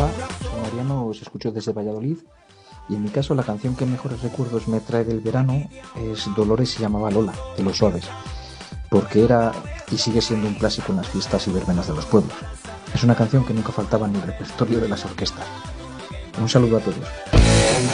Hola, soy Mariano, os escucho desde Valladolid y en mi caso la canción que mejores recuerdos me trae del verano es Dolores se llamaba Lola, de Los Suaves, porque era y sigue siendo un clásico en las fiestas y verbenas de los pueblos. Es una canción que nunca faltaba en el repertorio de las orquestas. Un saludo a todos.